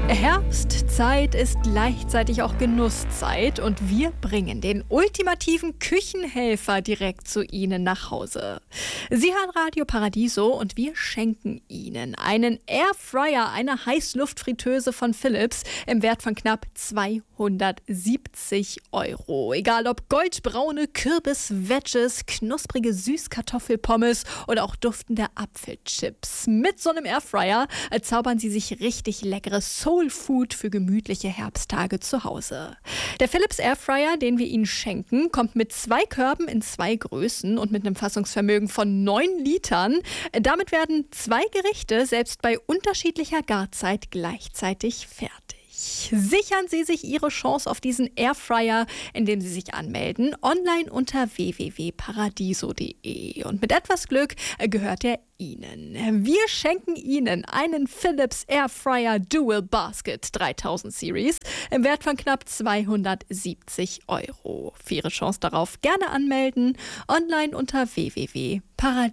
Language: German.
Herbstzeit ist gleichzeitig auch Genusszeit und wir bringen den ultimativen Küchenhelfer direkt zu Ihnen nach Hause. Sie hören Radio Paradiso und wir schenken Ihnen einen Airfryer, eine Heißluftfritteuse von Philips im Wert von knapp 270 €. Egal ob goldbraune Kürbis-Wedges, knusprige Süßkartoffelpommes oder auch duftende Apfelchips. Mit so einem Airfryer zaubern Sie sich richtig leckeres Soulfood für gemütliche Herbsttage zu Hause. Der Philips Airfryer, den wir Ihnen schenken, kommt mit 2 Körben in 2 Größen und mit einem Fassungsvermögen von 9 Litern. Damit werden 2 Gerichte selbst bei unterschiedlicher Garzeit gleichzeitig fertig. Sichern Sie sich Ihre Chance auf diesen Airfryer, indem Sie sich anmelden, online unter www.paradiso.de. Und mit etwas Glück gehört er Ihnen. Wir schenken Ihnen einen Philips Airfryer Dual Basket 3000 Series im Wert von knapp 270 €. Für Ihre Chance darauf gerne anmelden, online unter www.paradiso.de.